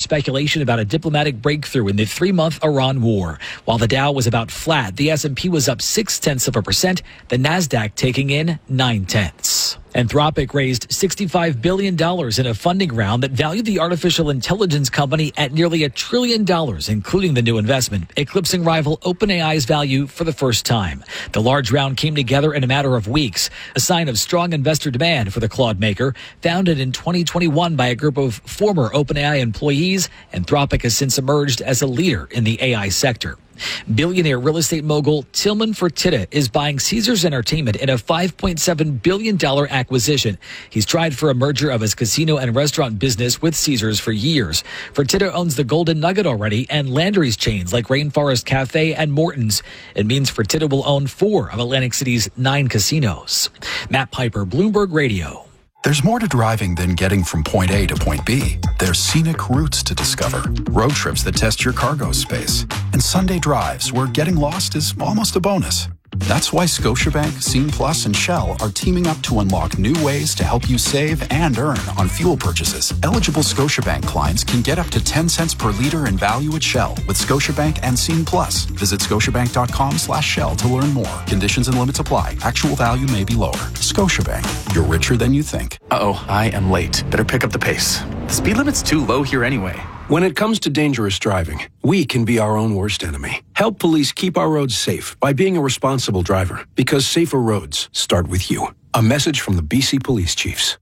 speculation about a diplomatic breakthrough in the 3-month Iran war. While the Dow was about flat, the S&P was up 0.6%, the Nasdaq taking in 0.9. Anthropic raised $65 billion in a funding round that valued the artificial intelligence company at nearly $1 trillion, including the new investment, eclipsing rival OpenAI's value for the first time. The large round came together in a matter of weeks, a sign of strong investor demand for the Claude maker. Founded in 2021 by a group of former OpenAI employees, Anthropic has since emerged as a leader in the AI sector. Billionaire real estate mogul Tilman Fertitta is buying Caesars Entertainment in a $5.7 billion acquisition. He's tried for a merger of his casino and restaurant business with Caesars for years. Fertitta owns the Golden Nugget already and Landry's chains like Rainforest Cafe and Morton's. It means Fertitta will own 4 of Atlantic City's 9 casinos. Matt Piper, Bloomberg Radio. There's more to driving than getting from point A to point B. There's scenic routes to discover, road trips that test your cargo space, and Sunday drives where getting lost is almost a bonus. That's why Scotiabank, Scene Plus, and Shell are teaming up to unlock new ways to help you save and earn on fuel purchases. Eligible Scotiabank clients can get up to 10 cents per liter in value at Shell with Scotiabank and Scene Plus. Visit scotiabank.com/Shell to learn more. Conditions and limits apply. Actual value may be lower. Scotiabank. You're richer than you think. Uh-oh, I am late. Better pick up the pace. The speed limit's too low here anyway. When it comes to dangerous driving, we can be our own worst enemy. Help police keep our roads safe by being a responsible driver, because safer roads start with you. A message from the BC Police Chiefs.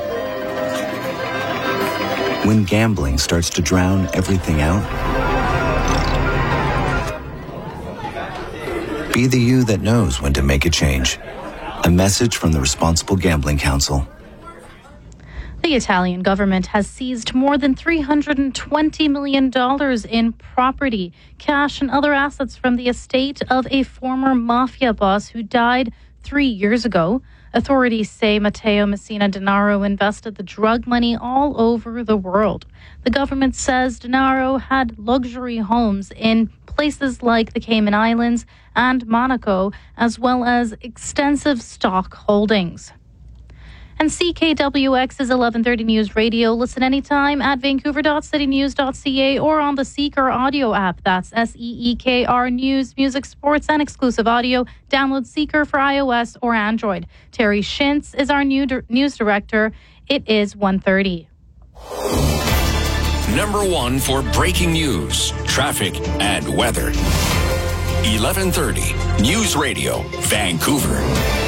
When gambling starts to drown everything out, be the you that knows when to make a change. A message from the Responsible Gambling Council. The Italian government has seized more than $320 million in property, cash, and other assets from the estate of a former mafia boss who died 3 years ago. Authorities say Matteo Messina Denaro invested the drug money all over the world. The government says Denaro had luxury homes in places like the Cayman Islands and Monaco, as well as extensive stock holdings. And CKWX is 1130 News Radio. Listen anytime at vancouver.citynews.ca or on the Seeker audio app. That's SEEKR News, music, sports, and exclusive audio. Download Seeker for iOS or Android. Terry Shintz is our news director. It is 1:30. Number 1 for breaking news, traffic, and weather. 1130 News Radio, Vancouver.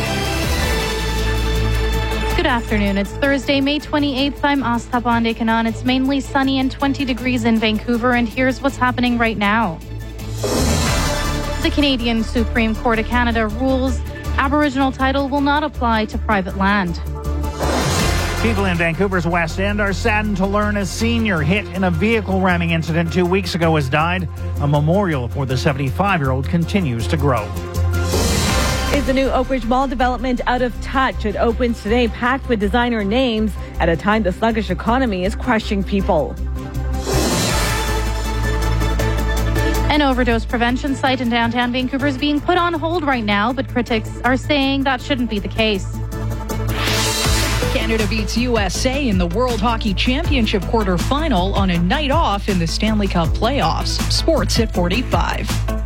Good afternoon. It's Thursday, May 28th. I'm Astha Pandey-Kanan. It's mainly sunny and 20 degrees in Vancouver, and here's what's happening right now. The Canadian Supreme Court of Canada rules Aboriginal title will not apply to private land. People in Vancouver's West End are saddened to learn a senior hit in a vehicle ramming incident 2 weeks ago has died. A memorial for the 75-year-old continues to grow. Is the new Oak Ridge Mall development out of touch? It opens today packed with designer names at a time the sluggish economy is crushing people. An overdose prevention site in downtown Vancouver is being put on hold right now, but critics are saying that shouldn't be the case. Canada beats USA in the World Hockey Championship quarterfinal on a night off in the Stanley Cup playoffs. Sports at 45.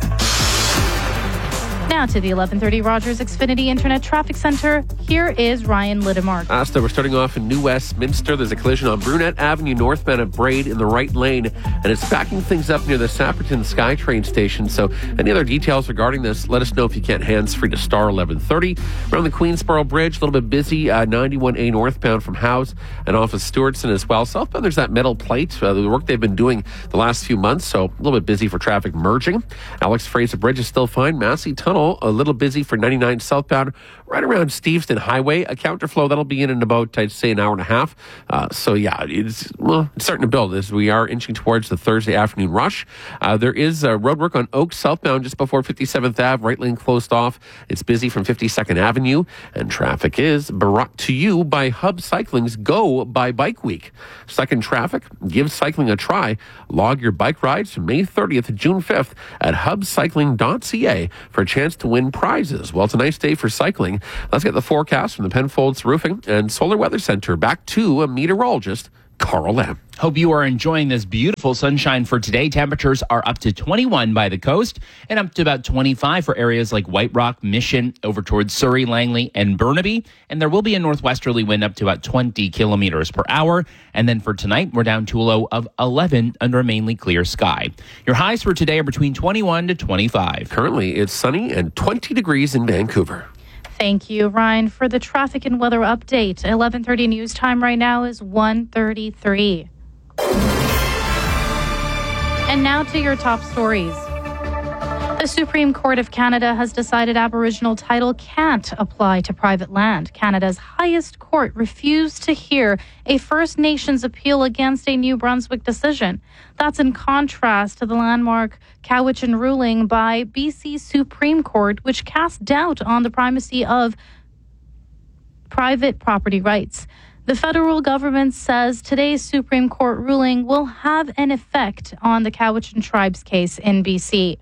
Now to the 1130 Rogers Xfinity Internet Traffic Center. Here is Ryan Lidemark. Asta, we're starting off in New Westminster. There's a collision on Brunette Avenue northbound at Braid in the right lane, and it's backing things up near the Sapperton SkyTrain station. So any other details regarding this, let us know if you can't. Hands-free to star 1130. Around the Queensboro Bridge, a little bit busy. 91A northbound from Howes and off of Stewartson as well. Southbound, there's that metal plate, the work they've been doing the last few months, so a little bit busy for traffic merging. Alex Fraser Bridge is still fine. Massey Tunnel, a little busy for 99 southbound, right around Steveston Highway. A counterflow that'll be in about, I'd say, an hour and a half. It's starting to build as we are inching towards the Thursday afternoon rush. There is road work on Oak southbound just before 57th Ave. Right lane closed off. It's busy from 52nd Avenue, and traffic is brought to you by Hub Cycling's Go by Bike Week. Second traffic, give cycling a try. Log your bike rides from May 30th to June 5th at hubcycling.ca for a chance to win prizes. Well, it's a nice day for cycling. Let's get the forecast from the Penfolds Roofing and Solar Weather Center. Back to a meteorologist, Carl M. Hope you are enjoying this beautiful sunshine for today. Temperatures are up to 21 by the coast and up to about 25 for areas like White Rock, Mission, over towards Surrey, Langley, and Burnaby. And there will be a northwesterly wind up to about 20 kilometers per hour. And then for tonight, we're down to a low of 11 under a mainly clear sky. Your highs for today are between 21 to 25. Currently, it's sunny and 20 degrees in Vancouver. Thank you, Ryan, for the traffic and weather update. 11:30 news time right now is 1:33. And now to your top stories. The Supreme Court of Canada has decided Aboriginal title can't apply to private land. Canada's highest court refused to hear a First Nations appeal against a New Brunswick decision. That's in contrast to the landmark Cowichan ruling by BC Supreme Court, which cast doubt on the primacy of private property rights. The federal government says today's Supreme Court ruling will have an effect on the Cowichan Tribes case in BC.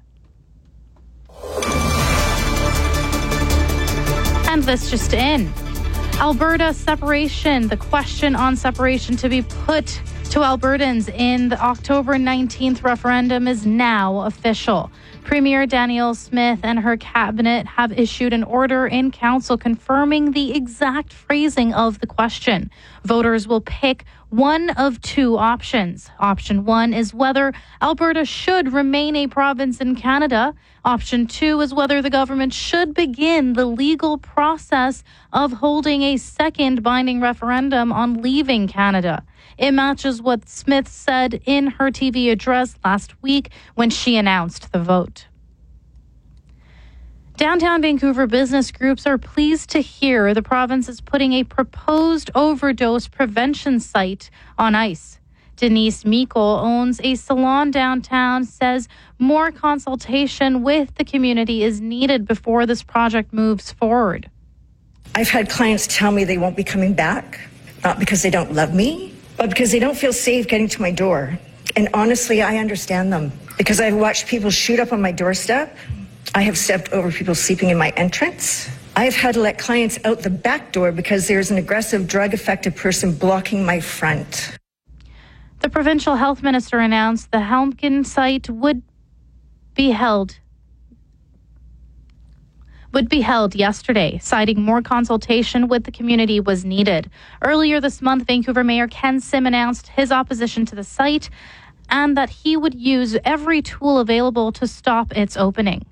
And this just in. Alberta separation, the question on separation to be put to Albertans in the October 19th referendum is now official. Premier Danielle Smith and her cabinet have issued an order in council confirming the exact phrasing of the question. Voters will pick one of two options. Option 1 is whether Alberta should remain a province in Canada. Option 2 is whether the government should begin the legal process of holding a second binding referendum on leaving Canada. It matches what Smith said in her TV address last week when she announced the vote. Downtown Vancouver business groups are pleased to hear the province is putting a proposed overdose prevention site on ice. Denise Meikle owns a salon downtown, says more consultation with the community is needed before this project moves forward. I've had clients tell me they won't be coming back, not because they don't love me, but because they don't feel safe getting to my door. And honestly, I understand them because I've watched people shoot up on my doorstep. I have stepped over people sleeping in my entrance. I have had to let clients out the back door because there's an aggressive drug-affected person blocking my front. The provincial health minister announced the Helmkin site would be held yesterday, citing more consultation with the community was needed. Earlier this month, Vancouver Mayor Ken Sim announced his opposition to the site and that he would use every tool available to stop its opening.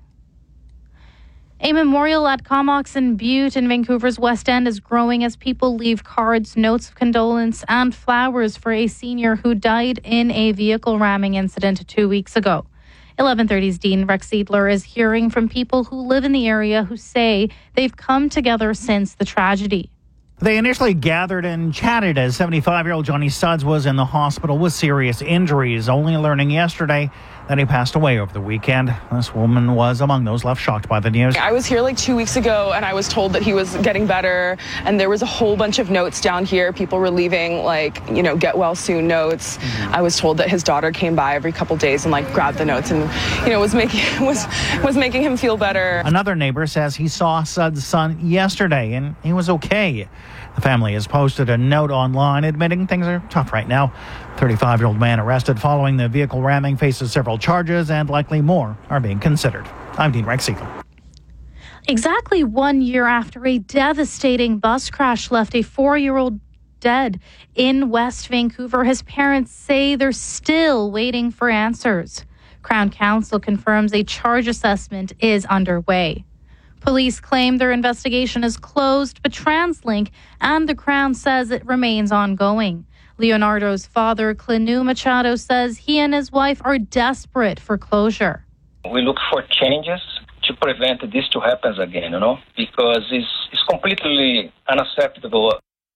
A memorial at Comox and Butte in Vancouver's West End is growing as people leave cards, notes of condolence, and flowers for a senior who died in a vehicle ramming incident 2 weeks ago. 11:30's Dean Rex Seidler is hearing from people who live in the area who say they've come together since the tragedy. They initially gathered and chatted as 75-year-old Johnny Sudds was in the hospital with serious injuries, only learning yesterday that he passed away over the weekend. This woman was among those left shocked by the news. I was here like 2 weeks ago and I was told that he was getting better, and there was a whole bunch of notes down here. People were leaving get well soon notes. I was told that his daughter came by every couple days and grabbed the notes and was making him feel better. Another neighbor says he saw Sudds' son yesterday and he was okay. The family has posted a note online admitting things are tough right now. 35-year-old man arrested following the vehicle ramming faces several charges and likely more are being considered. I'm Dean Rex Seidler. Exactly 1 year after a devastating bus crash left a 4-year-old dead in West Vancouver, his parents say they're still waiting for answers. Crown Counsel confirms a charge assessment is underway. Police claim their investigation is closed, but TransLink and the Crown says it remains ongoing. Leonardo's father, Clenu Machado, says he and his wife are desperate for closure. We look for changes to prevent this to happen again, because it's completely unacceptable.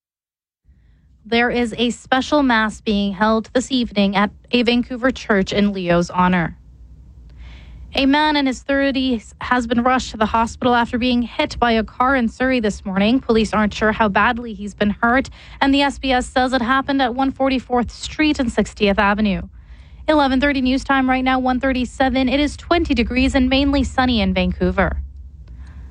There is a special mass being held this evening at a Vancouver church in Leo's honor. A man in his 30s has been rushed to the hospital after being hit by a car in Surrey this morning. Police aren't sure how badly he's been hurt, and the SBS says it happened at 144th Street and 60th Avenue. 11:30 news time right now, 1:37. It is 20 degrees and mainly sunny in Vancouver.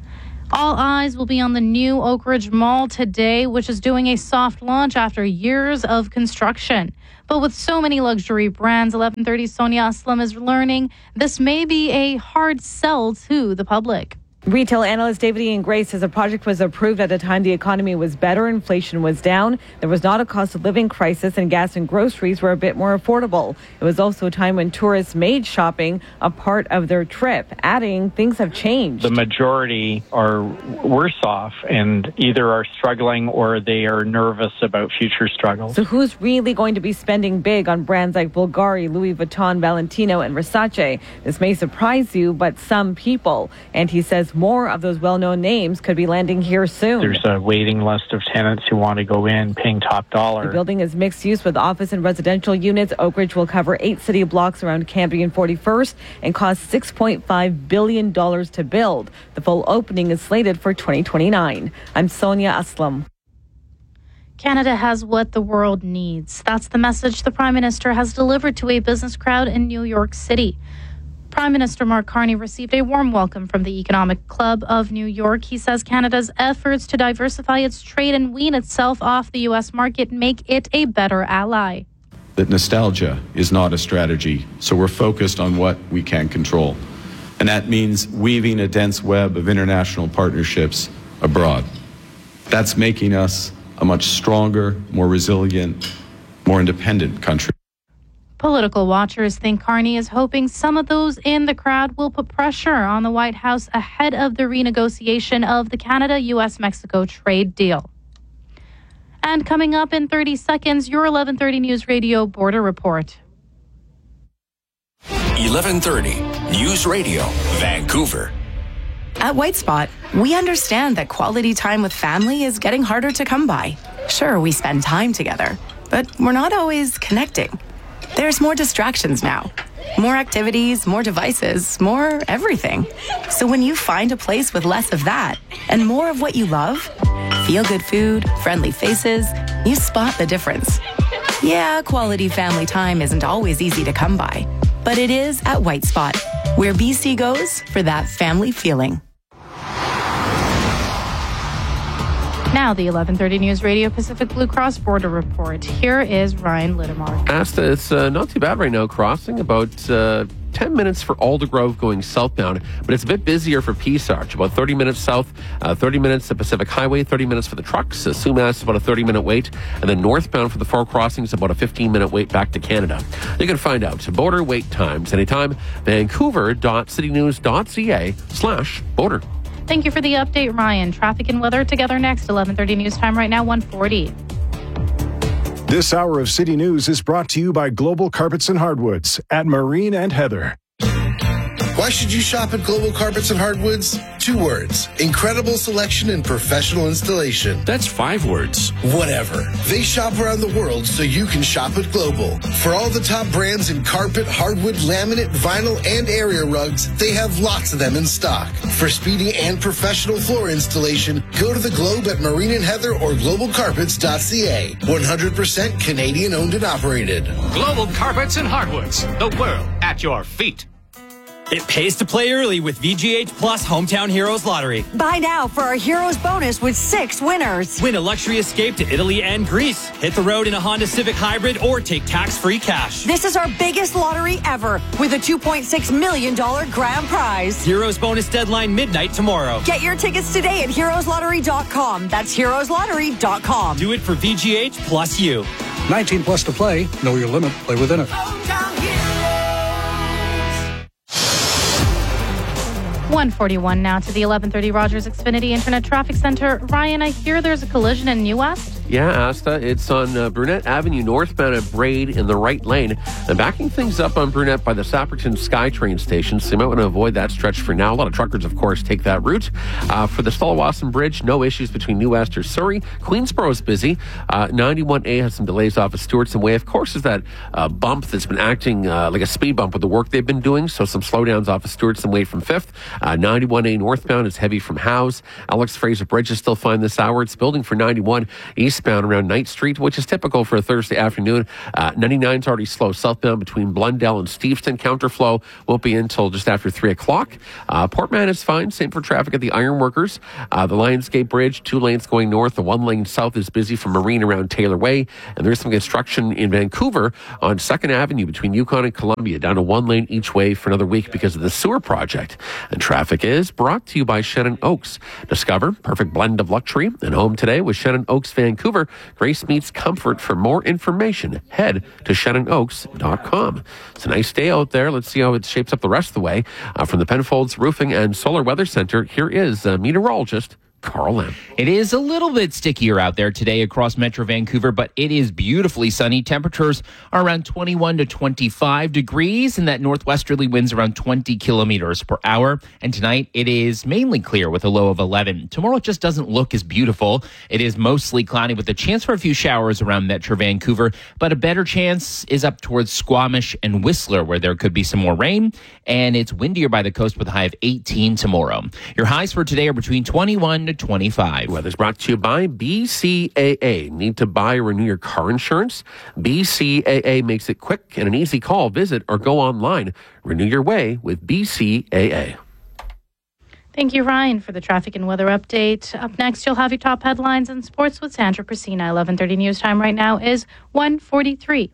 All eyes will be on the new Oak Ridge Mall today, which is doing a soft launch after years of construction. But with so many luxury brands, 1130's Sonia Aslam is learning this may be a hard sell to the public. Retail analyst David Ian Gray says the project was approved at a time the economy was better, inflation was down, there was not a cost of living crisis, and gas and groceries were a bit more affordable. It was also a time when tourists made shopping a part of their trip, adding things have changed. The majority are worse off and either are struggling or they are nervous about future struggles. So who's really going to be spending big on brands like Bulgari, Louis Vuitton, Valentino, and Versace? This may surprise you, but some people. And he says more of those well-known names could be landing here soon. There's a waiting list of tenants who want to go in paying top dollar. The building is mixed use with office and residential units. Oak Ridge will cover 8 city blocks around Cambie and 41st and cost $6.5 billion to build. The full opening is slated for 2029. I'm Sonia Aslam. Canada has what the world needs. That's the message the Prime Minister has delivered to a business crowd in New York City. Prime Minister Mark Carney received a warm welcome from the Economic Club of New York. He says Canada's efforts to diversify its trade and wean itself off the U.S. market make it a better ally. That nostalgia is not a strategy, so we're focused on what we can control. And that means weaving a dense web of international partnerships abroad. That's making us a much stronger, more resilient, more independent country. Political watchers think Carney is hoping some of those in the crowd will put pressure on the White House ahead of the renegotiation of the Canada-US-Mexico trade deal. And coming up in 30 seconds, your 1130 News Radio Border Report. 1130 News Radio, Vancouver. At White Spot, we understand that quality time with family is getting harder to come by. Sure, we spend time together, but we're not always connecting. There's more distractions now. More activities, more devices, more everything. So when you find a place with less of that and more of what you love, feel-good food, friendly faces, you spot the difference. Yeah, quality family time isn't always easy to come by, but it is at White Spot, where BC goes for that family feeling. Now, the 1130 News Radio Pacific Blue Cross Border Report. Here is Ryan Littimark. Asta, it's not too bad right now, crossing about 10 minutes for Aldergrove going southbound, but it's a bit busier for Peace Arch, about 30 minutes south, 30 minutes at Pacific Highway, 30 minutes for the trucks, Sumas about a 30-minute wait, and then northbound for the 4 crossings, about a 15-minute wait back to Canada. You can find out border wait times anytime, vancouver.citynews.ca/border. Thank you for the update, Ryan. Traffic and weather together next. 11:30 news time right now, 1:40. This hour of City News is brought to you by Global Carpets and Hardwoods at Marine and Heather. Why should you shop at Global Carpets and Hardwoods? 2 words. Incredible selection and professional installation. That's 5 words. Whatever. They shop around the world so you can shop at Global. For all the top brands in carpet, hardwood, laminate, vinyl, and area rugs, they have lots of them in stock. For speedy and professional floor installation, go to the Globe at Marine and Heather or globalcarpets.ca. 100% Canadian owned and operated. Global Carpets and Hardwoods. The world at your feet. It pays to play early with VGH Plus Hometown Heroes Lottery. Buy now for our Heroes bonus with 6 winners. Win a luxury escape to Italy and Greece. Hit the road in a Honda Civic Hybrid or take tax-free cash. This is our biggest lottery ever with a $2.6 million grand prize. Heroes bonus deadline midnight tomorrow. Get your tickets today at heroeslottery.com. That's heroeslottery.com. Do it for VGH plus you. 19 plus to play. Know your limit. Play within it. 1:41 now to the 1130 Rogers Xfinity Internet Traffic Center. Ryan, I hear there's a collision in New West. Yeah, Asta, it's on Brunette Avenue, northbound at Braid in the right lane. And backing things up on Brunette by the Saperton SkyTrain station, so you might want to avoid that stretch for now. A lot of truckers, of course, take that route. For the Stallwassen Bridge, no issues between New West or Surrey. Queensboro is busy. 91A has some delays off of Stewartson Way. Of course, is that bump that's been acting like a speed bump with the work they've been doing, so some slowdowns off of Stewartson Way from 5th. 91A northbound is heavy from Howes. Alex Fraser Bridge is still fine this hour. It's building for 91 east eastbound around Knight Street, which is typical for a Thursday afternoon. 99's already slow southbound between Blundell and Steveston. Counterflow won't be until just after 3 o'clock. Port Mann is fine. Same for traffic at the Ironworkers. The Lionsgate Bridge, 2 lanes going north. The 1 lane south is busy from Marine around Taylor Way. And there's some construction in Vancouver on 2nd Avenue between Yukon and Columbia, down to 1 lane each way for another week because of the sewer project. And traffic is brought to you by Shannon Oaks. Discover perfect blend of luxury and home today with Shannon Oaks Vancouver. Grace meets comfort. For more information, head to ShannonOaks.com. It's a nice day out there. Let's see how it shapes up the rest of the way. From the Penfolds Roofing and Solar Weather Center, here is meteorologist Carl Lamb. It is a little bit stickier out there today across Metro Vancouver, but it is beautifully sunny. Temperatures are around 21 to 25 degrees, and that northwesterly winds around 20 kilometers per hour. And tonight, it is mainly clear with a low of 11. Tomorrow, it just doesn't look as beautiful. It is mostly cloudy with a chance for a few showers around Metro Vancouver, but a better chance is up towards Squamish and Whistler, where there could be some more rain. And it's windier by the coast with a high of 18 tomorrow. Your highs for today are between 21 to 25. Weather's brought to you by BCAA. Need to buy or renew your car insurance? BCAA makes it quick and an easy call. Visit or go online. Renew your way with BCAA. Thank you, Ryan, for the traffic and weather update. Up next, you'll have your top headlines in sports with Sandra Prasina. 11:30 news time right now is 1:43.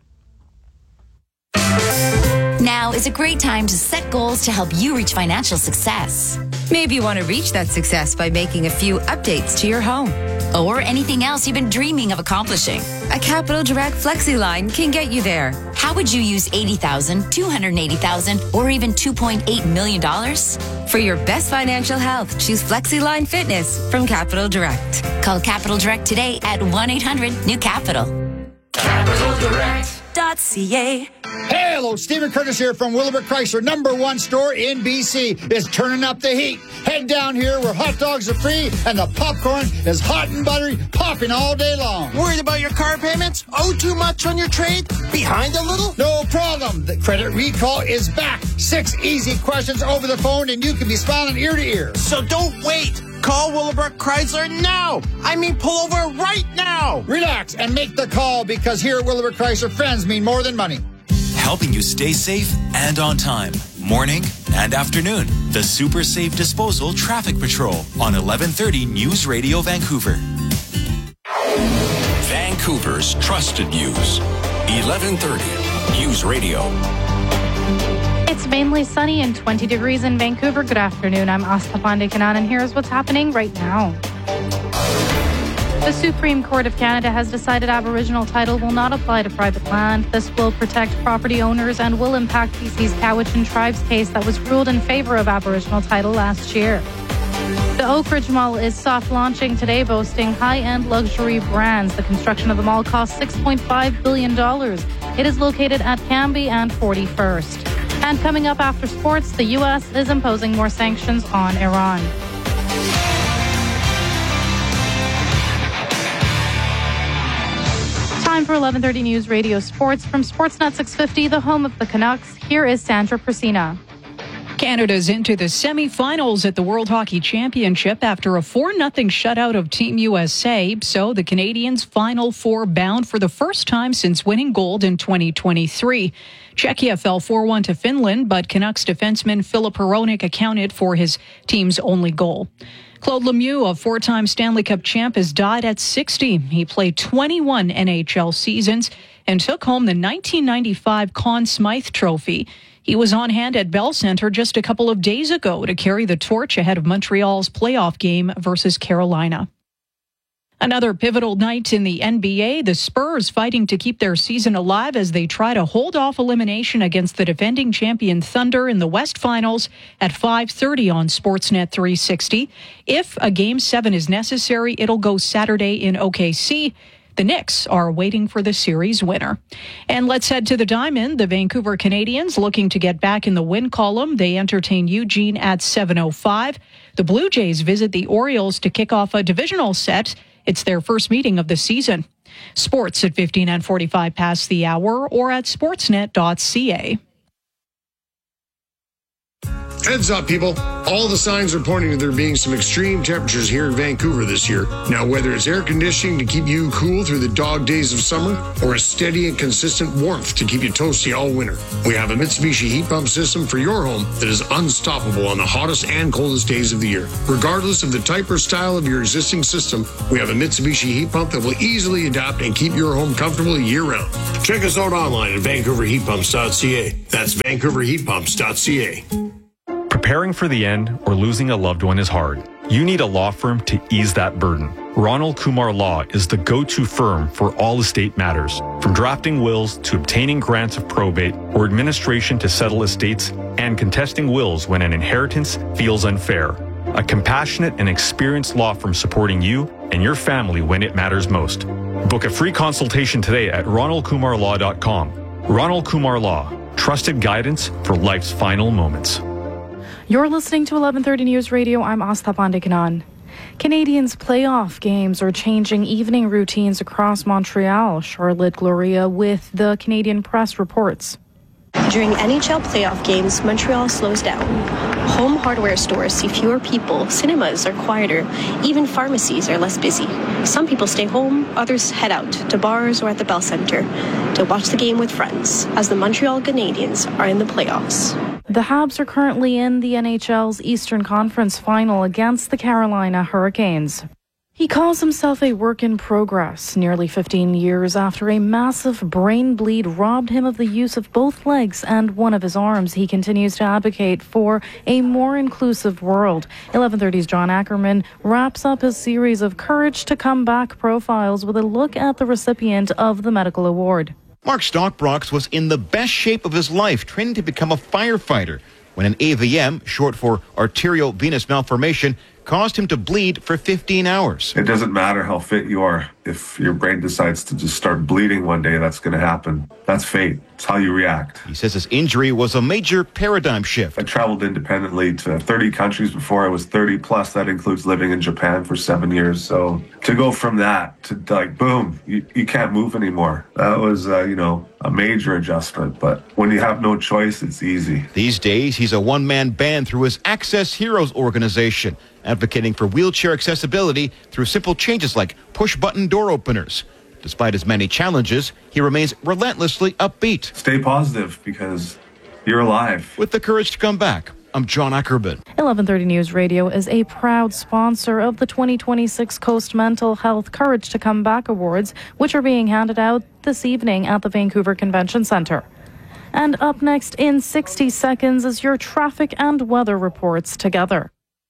Now is a great time to set goals to help you reach financial success. Maybe you want to reach that success by making a few updates to your home. Or anything else you've been dreaming of accomplishing. A Capital Direct FlexiLine can get you there. How would you use $80,000, $280,000, or even $2.8 million? For your best financial health, choose FlexiLine Fitness from Capital Direct. Call Capital Direct today at 1-800-NEW-CAPITAL. CapitalDirect.ca. Hey, hello, Stephen Curtis here from Willowbrook Chrysler, #1 store in BC. Is turning up the heat. Head down here where hot dogs are free and the popcorn is hot and buttery, popping all day long. Worried about your car payments? Owe too much on your trade? Behind a little? No problem. The credit recall is back. 6 easy questions over the phone and you can be smiling ear to ear. So don't wait. Call Willowbrook Chrysler now. I mean, pull over right now. Relax and make the call because here at Willowbrook Chrysler, friends mean more than money. Helping you stay safe and on time, morning and afternoon. The Super Safe Disposal Traffic Patrol on 11:30 News Radio Vancouver. Vancouver's trusted news. 11:30 News Radio. It's mainly sunny and 20 degrees in Vancouver. Good afternoon. I'm Asta Pandekanan, and here's what's happening right now. The Supreme Court of Canada has decided Aboriginal title will not apply to private land. This will protect property owners and will impact BC's Cowichan Tribes case that was ruled in favor of Aboriginal title last year. The Oakridge Mall is soft launching today, boasting high-end luxury brands. The construction of the mall cost $6.5 billion. It is located at Cambie and 41st. And coming up after sports, the U.S. is imposing more sanctions on Iran. Time for 11:30 News Radio Sports. From Sportsnet 650, the home of the Canucks, here is Sandra Prasina. Canada's into the semifinals at the World Hockey Championship after a 4-0 shutout of Team USA. So the Canadians' Final Four bound for the first time since winning gold in 2023. Czechia fell 4-1 to Finland, but Canucks defenseman Filip Hronek accounted for his team's only goal. Claude Lemieux, a 4-time Stanley Cup champ, has died at 60. He played 21 NHL seasons and took home the 1995 Conn Smythe Trophy. He was on hand at Bell Center just a couple of days ago to carry the torch ahead of Montreal's playoff game versus Carolina. Another pivotal night in the NBA, the Spurs fighting to keep their season alive as they try to hold off elimination against the defending champion Thunder in the West Finals at 5:30 on Sportsnet 360. If a Game 7 is necessary, it'll go Saturday in OKC. The Knicks are waiting for the series winner. And let's head to the Diamond. The Vancouver Canadians looking to get back in the win column. They entertain Eugene at 7:05. The Blue Jays visit the Orioles to kick off a divisional set. It's their first meeting of the season. Sports at 15 and 45 past the hour or at sportsnet.ca. Heads up, people. All the signs are pointing to there being some extreme temperatures here in Vancouver this year. Now, whether it's air conditioning to keep you cool through the dog days of summer or a steady and consistent warmth to keep you toasty all winter, we have a Mitsubishi heat pump system for your home that is unstoppable on the hottest and coldest days of the year. Regardless of the type or style of your existing system, we have a Mitsubishi heat pump that will easily adapt and keep your home comfortable year-round. Check us out online at vancouverheatpumps.ca. That's vancouverheatpumps.ca. Preparing for the end or losing a loved one is hard. You need a law firm to ease that burden. Ronald Kumar Law is the go-to firm for all estate matters, from drafting wills to obtaining grants of probate or administration to settle estates and contesting wills when an inheritance feels unfair. A compassionate and experienced law firm supporting you and your family when it matters most. Book a free consultation today at ronaldkumarlaw.com. Ronald Kumar Law, trusted guidance for life's final moments. You're listening to 1130 News Radio. I'm Astha Pandekanan. Canadians' playoff games are changing evening routines across Montreal. Charlotte Gloria with the Canadian Press reports. During NHL playoff games, Montreal slows down. Home hardware stores see fewer people, cinemas are quieter, even pharmacies are less busy. Some people stay home, others head out to bars or at the Bell Centre to watch the game with friends as the Montreal Canadiens are in the playoffs. The Habs are currently in the NHL's Eastern Conference Final against the Carolina Hurricanes. He calls himself a work in progress. Nearly 15 years after a massive brain bleed robbed him of the use of both legs and one of his arms, he continues to advocate for a more inclusive world. 1130's John Ackerman wraps up his series of Courage to Come Back profiles with a look at the recipient of the medical award. Mark Stockbrox was in the best shape of his life, training to become a firefighter, when an AVM, short for arteriovenous malformation, caused him to bleed for 15 hours. It doesn't matter how fit you are. If your brain decides to just start bleeding one day, that's going to happen. That's fate. It's how you react. He says his injury was a major paradigm shift. I traveled independently to 30 countries before I was 30 plus. That includes living in Japan for 7 years. So to go from that to like, boom, you can't move anymore. That was, a major adjustment. But when you have no choice, it's easy. These days, he's a one-man band through his Access Heroes organization, advocating for wheelchair accessibility through simple changes like push-button door openers. Despite his many challenges, he remains relentlessly upbeat. Stay positive because you're alive. With the courage to come back, I'm John Ackerman. 1130 News Radio is a proud sponsor of the 2026 Coast Mental Health Courage to Come Back Awards, which are being handed out this evening at the Vancouver Convention Centre. And up next in 60 seconds is your traffic and weather reports together.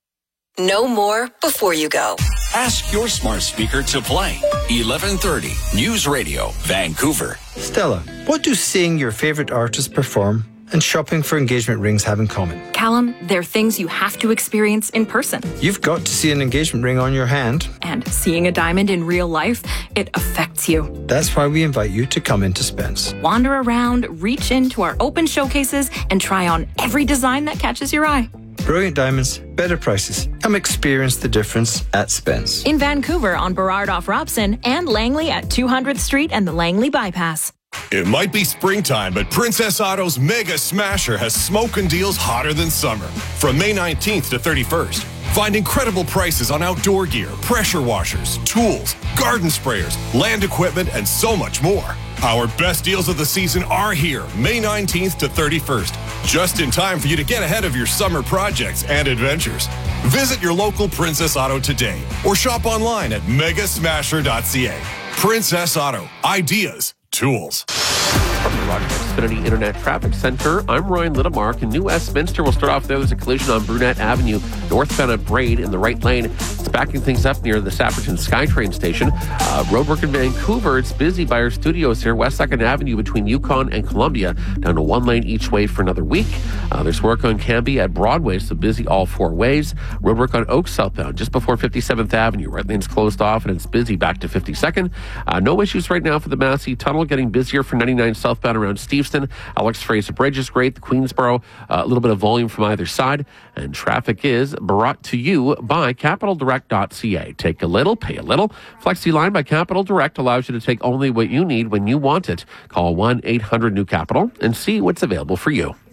Know more before you go. Ask your smart speaker to play 1130 News Radio, Vancouver. Stella, what do seeing your favorite artist perform and shopping for engagement rings have in common? Callum, they're things you have to experience in person. You've got to see an engagement ring on your hand. And seeing a diamond in real life, it affects you. That's why we invite you to come into Spence. Wander around, reach into our open showcases, and try on every design that catches your eye. Brilliant diamonds, better prices. Come experience the difference at Spence. In Vancouver on Burrard off Robson and Langley at 200th Street and the Langley Bypass. It might be springtime, but Princess Auto's Mega Smasher has smoking deals hotter than summer. From May 19th to 31st, find incredible prices on outdoor gear, pressure washers, tools, garden sprayers, land equipment, and so much more. Our best deals of the season are here, May 19th to 31st, just in time for you to get ahead of your summer projects and adventures. Visit your local Princess Auto today or shop online at megasmasher.ca. Princess Auto, ideas, tools. From the Rogers Xfinity Internet Traffic Center, I'm Ryan Littlemark. In New Westminster, we'll start off there. There's a collision on Brunette Avenue, northbound at Braid in the right lane. It's backing things up near the Saperton SkyTrain station. Roadwork in Vancouver, it's busy by our studios here. West 2nd Avenue between Yukon and Columbia, down to one lane each way for another week. There's work on Cambie at Broadway, so busy all four ways. Roadwork on Oak southbound, just before 57th Avenue. Right lane's closed off and it's busy back to 52nd. No issues right now for the Massey Tunnel, getting busier for 99 southbound around Steveston. Alex Fraser Bridge is great. The Queensboro, a little bit of volume from either side. And traffic is brought to you by CapitalDirect.ca. Take a little, pay a little. FlexiLine by Capital Direct allows you to take only what you need when you want it. Call 1-800-NEW-CAPITAL and see what's available for you.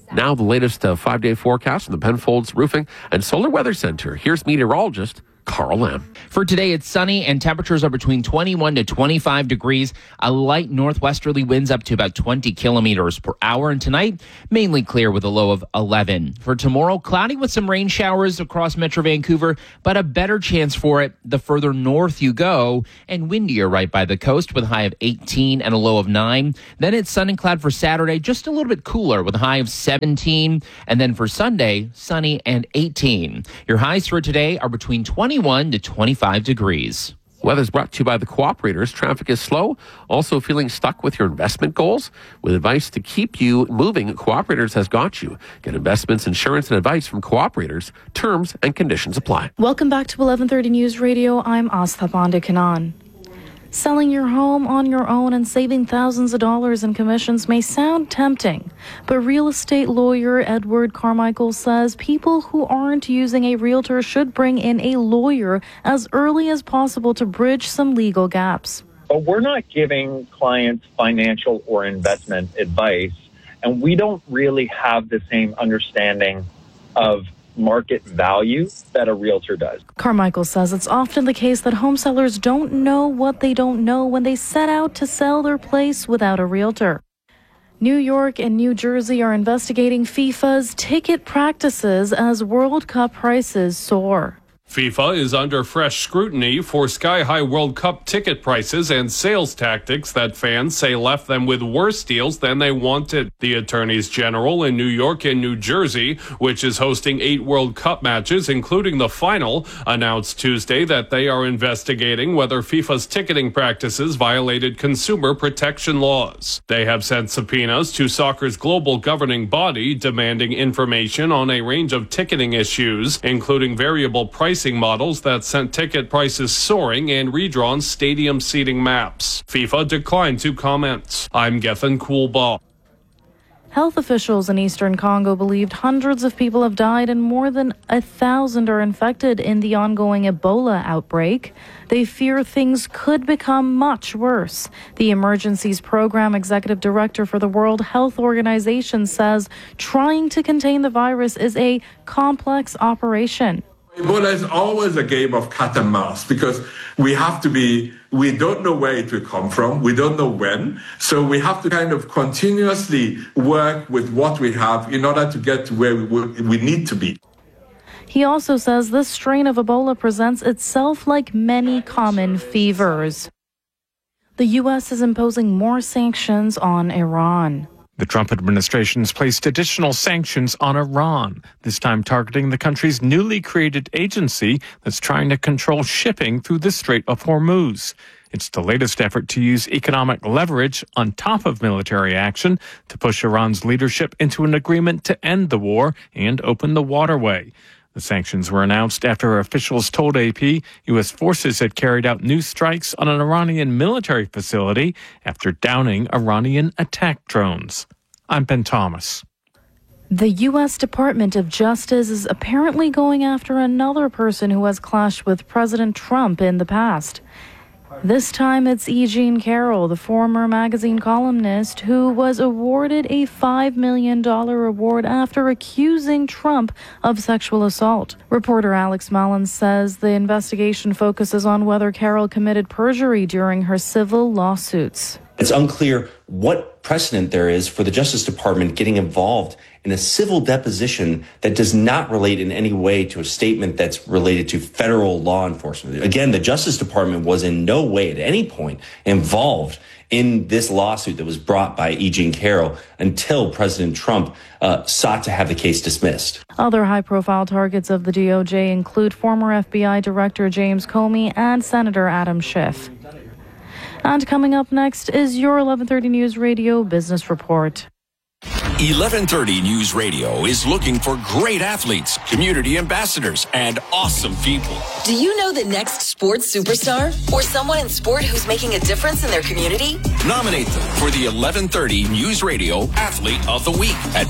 Now the latest 5-day forecast from the Penfolds Roofing and Solar Weather Center. Here's meteorologist Carl Lamb. For today, it's sunny and temperatures are between 21 to 25 degrees. A light northwesterly winds up to about 20 kilometers per hour. And tonight, mainly clear with a low of 11. For tomorrow, cloudy with some rain showers across Metro Vancouver, but a better chance for it the further north you go, and windier right by the coast with a high of 18 and a low of 9. Then it's sun and cloud for Saturday, just a little bit cooler with a high of 17. And then for Sunday, sunny and 18. Your highs for today are between 21 to 25 degrees. Weather's brought to you by the Cooperators. Traffic is slow. Also feeling stuck with your investment goals? With advice to keep you moving, Cooperators has got you. Get investments, insurance, and advice from Cooperators. Terms and conditions apply. Welcome back to 1130 News Radio. I'm Astha Pandikanan. Selling your home on your own and saving thousands of dollars in commissions may sound tempting, but real estate lawyer Edward Carmichael says people who aren't using a realtor should bring in a lawyer as early as possible to bridge some legal gaps. But we're not giving clients financial or investment advice, and we don't really have the same understanding of market value that a realtor does. Carmichael says it's often the case that home sellers don't know what they don't know when they set out to sell their place without a realtor. New York and New Jersey are investigating FIFA's ticket practices as World Cup prices soar. FIFA is under fresh scrutiny for sky-high World Cup ticket prices and sales tactics that fans say left them with worse deals than they wanted. The attorneys general in New York and New Jersey, which is hosting 8 World Cup matches, including the final, announced Tuesday that they are investigating whether FIFA's ticketing practices violated consumer protection laws. They have sent subpoenas to soccer's global governing body demanding information on a range of ticketing issues, including variable pricing models that sent ticket prices soaring and redrawn stadium seating maps. FIFA declined to comment. I'm Gethin Coolbaugh. Health officials in eastern Congo believed hundreds of people have died and more than 1,000 are infected in the ongoing Ebola outbreak. They fear things could become much worse. The Emergencies Program Executive Director for the World Health Organization says trying to contain the virus is a complex operation. Ebola is always a game of cat and mouse because we don't know where it will come from. We don't know when. So we have to kind of continuously work with what we have in order to get to where we need to be. He also says this strain of Ebola presents itself like many common fevers. The U.S. is imposing more sanctions on Iran. The Trump administration has placed additional sanctions on Iran, this time targeting the country's newly created agency that's trying to control shipping through the Strait of Hormuz. It's the latest effort to use economic leverage on top of military action to push Iran's leadership into an agreement to end the war and open the waterway. The sanctions were announced after officials told AP U.S. forces had carried out new strikes on an Iranian military facility after downing Iranian attack drones. I'm Ben Thomas. The U.S. Department of Justice is apparently going after another person who has clashed with President Trump in the past. This time it's E. Jean Carroll, the former magazine columnist, who was awarded a $5 million award after accusing Trump of sexual assault. Reporter Alex Mullins says the investigation focuses on whether Carroll committed perjury during her civil lawsuits. It's unclear what precedent there is for the Justice Department getting involved in a civil deposition that does not relate in any way to a statement that's related to federal law enforcement. Again, the Justice Department was in no way at any point involved in this lawsuit that was brought by E. Jean Carroll until President Trump sought to have the case dismissed. Other high-profile targets of the DOJ include former FBI Director James Comey and Senator Adam Schiff. And coming up next is your 1130 News Radio Business Report. 1130 News Radio is looking for great athletes, community ambassadors, and awesome people. Do you know the next sports superstar or someone in sport who's making a difference in their community? Nominate them for the 1130 News Radio Athlete of the Week at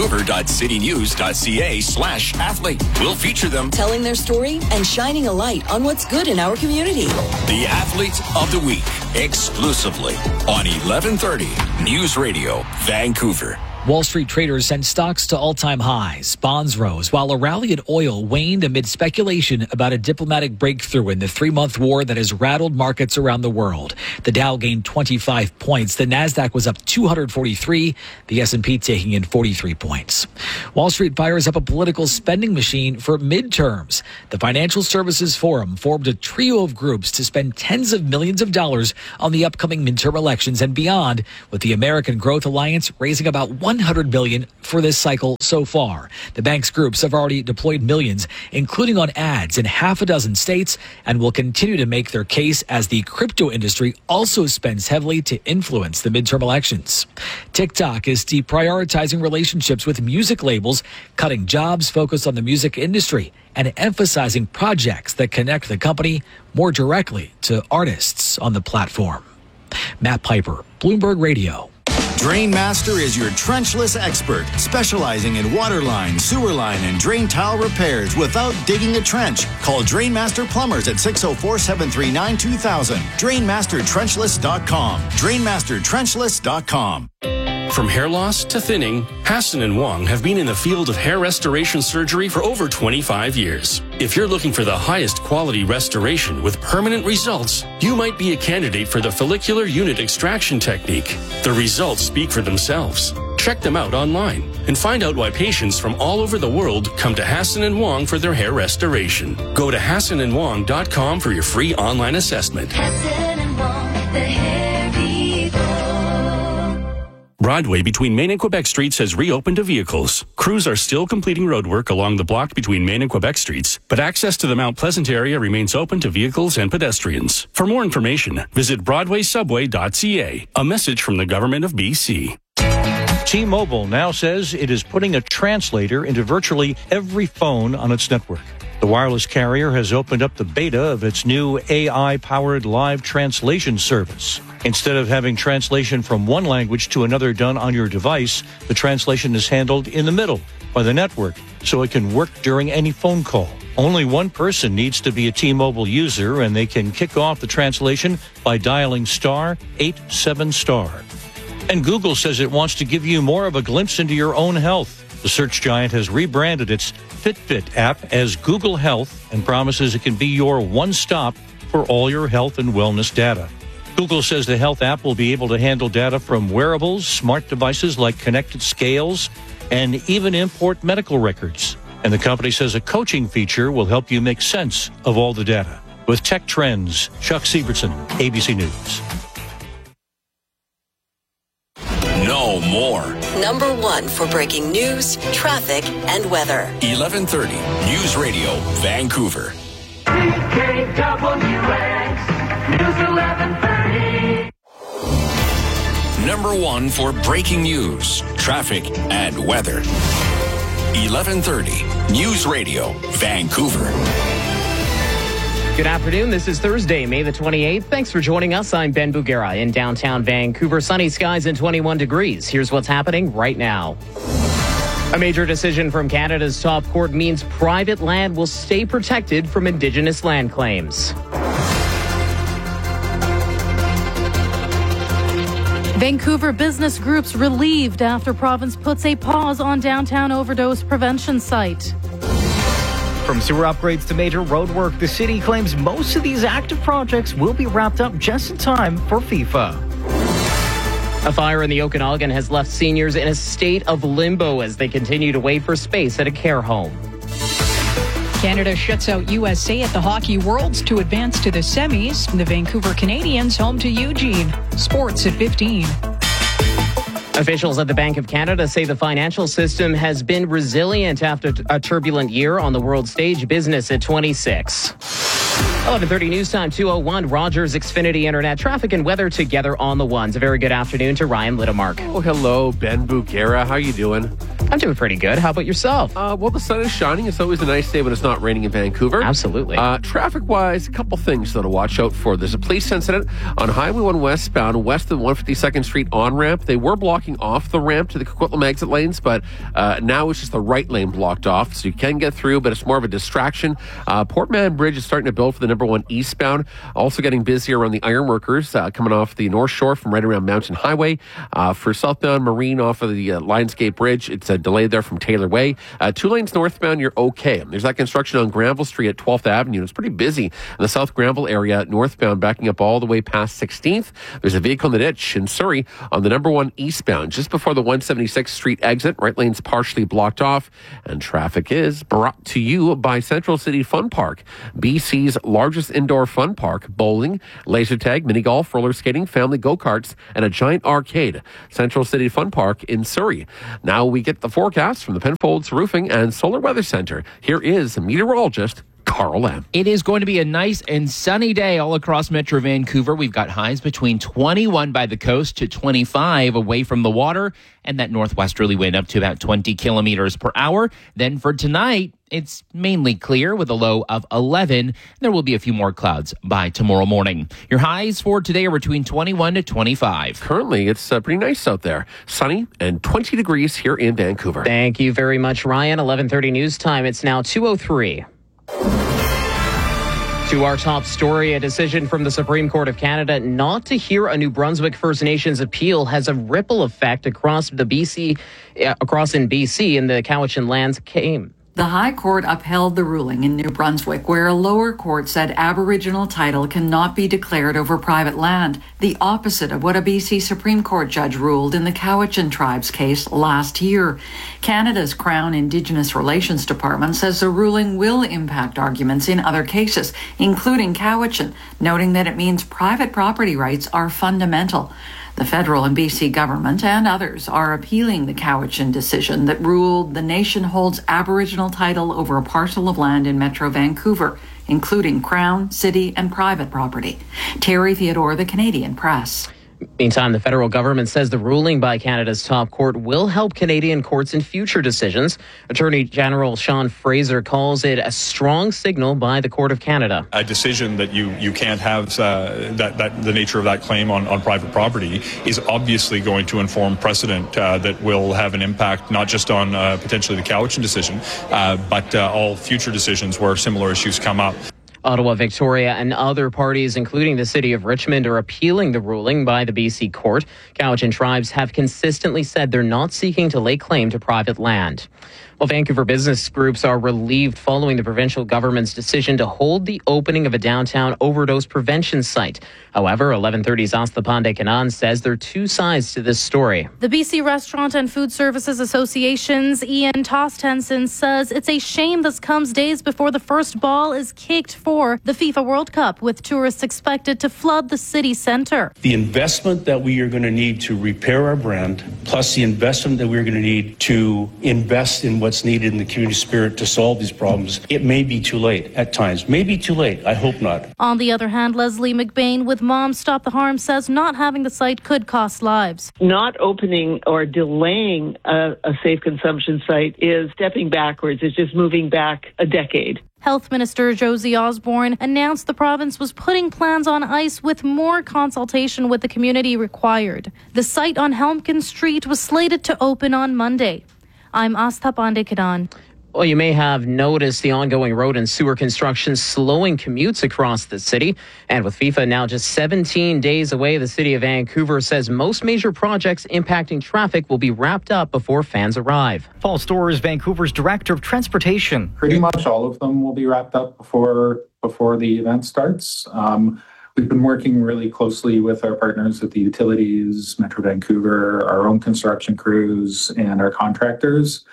vancouver.citynews.ca/athlete. We'll feature them telling their story and shining a light on what's good in our community. The Athlete of the Week, exclusively on 1130 News Radio, Vancouver. Wall Street traders sent stocks to all-time highs. Bonds rose, while a rally in oil waned amid speculation about a diplomatic breakthrough in the 3-month war that has rattled markets around the world. The Dow gained 25 points. The Nasdaq was up 243. The S&P taking in 43 points. Wall Street fires up a political spending machine for midterms. The Financial Services Forum formed a trio of groups to spend tens of millions of dollars on the upcoming midterm elections and beyond, with the American Growth Alliance raising about $100 billion for this cycle so far. The bank's groups have already deployed millions, including on ads in half a dozen states, and will continue to make their case as the crypto industry also spends heavily to influence the midterm elections. TikTok is deprioritizing relationships with music labels, cutting jobs focused on the music industry, and emphasizing projects that connect the company more directly to artists on the platform. Matt Piper, Bloomberg Radio. Drainmaster is your trenchless expert, specializing in water line, sewer line, and drain tile repairs without digging a trench. Call Drainmaster Plumbers at 604-739-2000. DrainmasterTrenchless.com. DrainmasterTrenchless.com. From hair loss to thinning, Hassan and Wong have been in the field of hair restoration surgery for over 25 years. If you're looking for the highest quality restoration with permanent results, you might be a candidate for the follicular unit extraction technique. The results speak for themselves. Check them out online and find out why patients from all over the world come to Hassan and Wong for their hair restoration. Go to HassanandWong.com for your free online assessment. Hassan and Wong, the hair people. Broadway between Main and Quebec Streets has reopened to vehicles. Crews are still completing roadwork along the block between Main and Quebec Streets, but access to the Mount Pleasant area remains open to vehicles and pedestrians. For more information, visit BroadwaySubway.ca. A message from the Government of BC. T-Mobile now says it is putting a translator into virtually every phone on its network. The wireless carrier has opened up the beta of its new AI-powered live translation service. Instead of having translation from one language to another done on your device, the translation is handled in the middle by the network, so it can work during any phone call. Only one person needs to be a T-Mobile user, and they can kick off the translation by dialing *87*. And Google says it wants to give you more of a glimpse into your own health. The search giant has rebranded its Fitbit app as Google Health and promises it can be your one-stop for all your health and wellness data. Google says the health app will be able to handle data from wearables, smart devices like connected scales, and even import medical records. And the company says a coaching feature will help you make sense of all the data. With Tech Trends, Chuck Siebertson, ABC News. Know more. Number 1 for breaking news, traffic, and weather. 1130 News Radio, Vancouver. KWX, News 1130. Number 1 for breaking news, traffic, and weather. 1130 News Radio, Vancouver. Good afternoon. This is Thursday, May the 28th. Thanks for joining us. I'm Ben Bugera in downtown Vancouver. Sunny skies and 21 degrees. Here's what's happening right now. A major decision from Canada's top court means private land will stay protected from Indigenous land claims. Vancouver business groups relieved after province puts a pause on downtown overdose prevention site. From sewer upgrades to major road work, the city claims most of these active projects will be wrapped up just in time for FIFA. A fire in the Okanagan has left seniors in a state of limbo as they continue to wait for space at a care home. Canada shuts out USA at the Hockey Worlds to advance to the semis. The Vancouver Canadians home to Eugene. Sports at 15. Officials at the Bank of Canada say the financial system has been resilient after a turbulent year on the world stage. Business at 26. 11:30 news time, 2:01. Rogers Xfinity Internet traffic and weather together on the ones. A very good afternoon to Ryan Littlemark. Oh, hello, Ben Bugera. How you doing? I'm doing pretty good. How about yourself? Well, the sun is shining. It's always a nice day when it's not raining in Vancouver. Absolutely. Traffic-wise, a couple things though to watch out for. There's a police incident on Highway 1 westbound, west of the 152nd Street on-ramp. They were blocking off the ramp to the Coquitlam exit lanes, but now it's just the right lane blocked off, so you can get through, but it's more of a distraction. Port Mann Bridge is starting to build for the number 1 eastbound. Also getting busier around the Ironworkers, coming off the North Shore from right around Mountain Highway. For southbound Marine off of the Lionsgate Bridge, it's delayed there from Taylor Way. 2 lanes northbound, you're okay. There's that construction on Granville Street at 12th Avenue. It's pretty busy in the South Granville area northbound, backing up all the way past 16th. There's a vehicle in the ditch in Surrey on the number 1 eastbound, just before the 176th Street exit. Right lane's partially blocked off, and traffic is brought to you by Central City Fun Park, BC's largest indoor fun park. Bowling, laser tag, mini golf, roller skating, family go-karts, and a giant arcade. Central City Fun Park in Surrey. Now we get the forecast from the Penfolds Roofing and Solar Weather Center. Here is meteorologist Carl Lamb. It is going to be a nice and sunny day all across Metro Vancouver. We've got highs between 21 by the coast to 25 away from the water, and that northwesterly wind up to about 20 kilometers per hour. Then for tonight, it's mainly clear with a low of 11. There will be a few more clouds by tomorrow morning. Your highs for today are between 21 to 25. Currently, it's pretty nice out there. Sunny and 20 degrees here in Vancouver. Thank you very much, Ryan. 11:30 news time. It's now 2:03. To our top story, a decision from the Supreme Court of Canada not to hear a New Brunswick First Nations appeal has a ripple effect across in BC in the Cowichan lands came. The High Court upheld the ruling in New Brunswick, where a lower court said Aboriginal title cannot be declared over private land, the opposite of what a BC Supreme Court judge ruled in the Cowichan Tribes case last year. Canada's Crown Indigenous Relations Department says the ruling will impact arguments in other cases, including Cowichan, noting that it means private property rights are fundamental. The federal and BC government and others are appealing the Cowichan decision that ruled the nation holds Aboriginal title over a parcel of land in Metro Vancouver, including Crown, city, and private property. Terry Theodore, The Canadian Press. Meantime, the federal government says the ruling by Canada's top court will help Canadian courts in future decisions. Attorney General Sean Fraser calls it a strong signal by the Court of Canada. A decision that you can't have that the nature of that claim on private property is obviously going to inform precedent that will have an impact not just on potentially the Cowichan decision, but all future decisions where similar issues come up. Ottawa, Victoria, and other parties, including the City of Richmond, are appealing the ruling by the BC court. Cowichan tribes have consistently said they're not seeking to lay claim to private land. Well, Vancouver business groups are relieved following the provincial government's decision to hold the opening of a downtown overdose prevention site. However, 1130's Asta Pandey Kanan says there are two sides to this story. The BC Restaurant and Food Services Association's Ian Tostenson says it's a shame this comes days before the first ball is kicked for the FIFA World Cup, with tourists expected to flood the city centre. The investment that we are going to need to repair our brand, plus the investment that we're going to need to invest in what's needed in the community spirit to solve these problems. It may be too late at times. Maybe too late. I hope not. On the other hand, Leslie McBain with Moms Stop the Harm says not having the site could cost lives. Not opening or delaying a safe consumption site is stepping backwards. It's just moving back a decade. Health Minister Josie Osborne announced the province was putting plans on ice with more consultation with the community required. The site on Helmkin Street was slated to open on Monday. I'm Asta Pandey Kanan. Well, you may have noticed the ongoing road and sewer construction slowing commutes across the city. And with FIFA now just 17 days away, the city of Vancouver says most major projects impacting traffic will be wrapped up before fans arrive. Paul Storr is Vancouver's Director of Transportation. Pretty much all of them will be wrapped up before the event starts. We've been working really closely with our partners at the utilities, Metro Vancouver, our own construction crews, and our contractors.